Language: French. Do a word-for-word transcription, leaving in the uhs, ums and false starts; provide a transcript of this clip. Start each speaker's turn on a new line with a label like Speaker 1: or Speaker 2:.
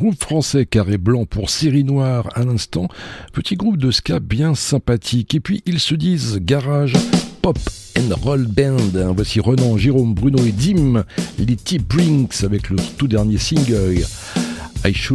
Speaker 1: groupe français Carré Blanc pour Série Noire à l'instant. Petit groupe de ska bien sympathique. Et puis ils se disent garage, pop and roll band. Voici Renan, Jérôme, Bruno et Dim, les T-Brinks avec le tout dernier single I Should